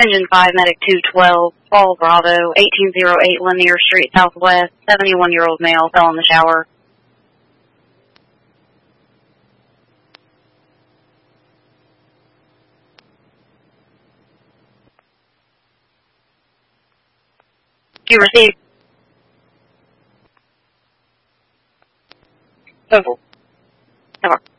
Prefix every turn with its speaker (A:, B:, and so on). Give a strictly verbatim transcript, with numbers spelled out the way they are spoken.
A: Engine five, Medic two twelve, Fall Bravo, eighteen oh eight Lanier Street Southwest, seventy-one-year-old male fell in the shower. You received. Over. Over.